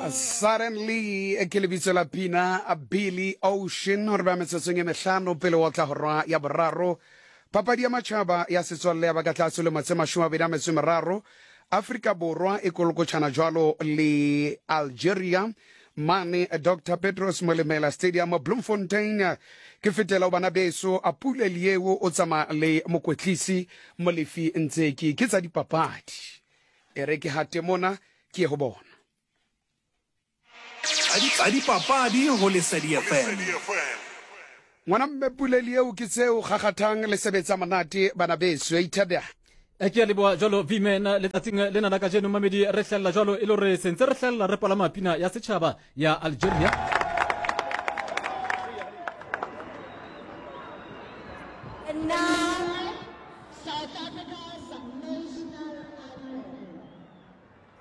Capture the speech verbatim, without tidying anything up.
Suddenly ke lebitso la pina a Billy Ocean hore ba metsotso e mehlano pele wa tla horwa ya boraro papadi ya matjhaba ya setswalle ya bakatla tsole matsema shwa bena metso meraro Afrika Borwa e kolokotshana jwalo le Algeria mane Doctor Petros Molemela Stadium Bloemfontein ke fetela bana beso a pule lieo o tsama le mokwetlisi molefi ntseki ke tsa dipapadi ere ke hate mona ke go bona Adi papadi ho Lesedi F M. ngwana mmepule lieo ke tseo gagathang le sebetsa manate bana beso ithabya e ke le boa jolo vimena le tatsing le nana ka jeno mamedi re hlalla jolo e le re sentse re hlalla re pala mapina ya setšhaba ya Algeria.